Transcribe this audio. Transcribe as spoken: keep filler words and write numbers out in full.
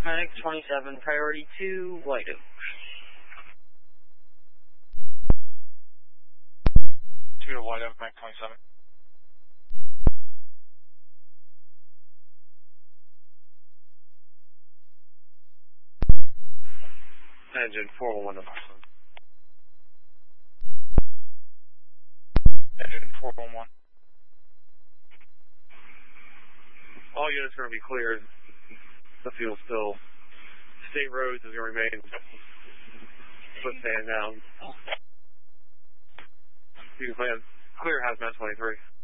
Medic twenty-seven, priority two, White Oak. two to White Oak, Medic twenty-seven. Engine four one one to Foxland. Engine four one one. All units are going to be cleared. The field's still. State roads is going to remain. Put sand down. You can plan. Clear hazmat twenty-three.